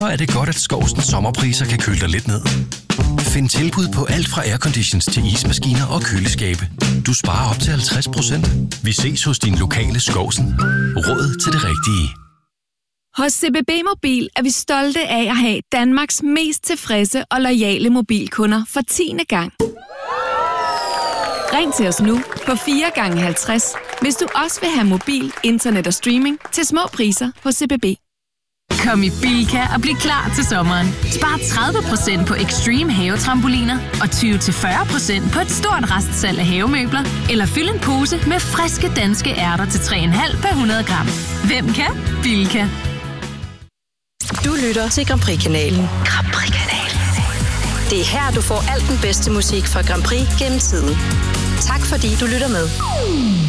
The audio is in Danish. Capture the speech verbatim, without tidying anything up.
så er det godt, at Skovsens sommerpriser kan køle dig lidt ned. Find tilbud på alt fra airconditions til ismaskiner og køleskabe. Du sparer op til halvtreds procent. Vi ses hos din lokale Skovsen. Råd til det rigtige. Hos C B B Mobil er vi stolte af at have Danmarks mest tilfredse og loyale mobilkunder for tiende gang. Ring til os nu på fire gange halvtreds, hvis du også vil have mobil, internet og streaming til små priser hos C B B. Kom i Bilka og bliv klar til sommeren. Spar tredive procent på Extreme havetrampoliner og tyve til fyrre procent på et stort restsalg af havemøbler. Eller fyld en pose med friske danske ærter til tre komma fem per hundrede gram. Hvem kan? Bilka. Du lytter til Grand Prix-kanalen. Grand Prix-kanalen. Det er her, du får alt den bedste musik fra Grand Prix gennem tiden. Tak fordi du lytter med.